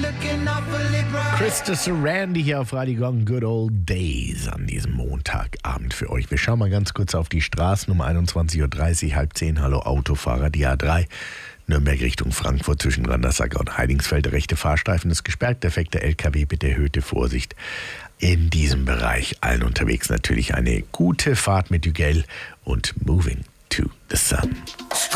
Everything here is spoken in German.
Krista Sarandon hier auf Radio Gong, Good Old Days an diesem Montagabend für euch. Wir schauen mal ganz kurz auf die Straßen um 21.30 Uhr, 9:30. Hallo Autofahrer, die A3. Nürnberg Richtung Frankfurt zwischen Randersacker und Heidingsfeld. Der rechte Fahrstreifen ist gesperrt. Defekter LKW, bitte erhöhte Vorsicht in diesem Bereich. Allen unterwegs natürlich eine gute Fahrt mit Hügel und Moving to the Sun.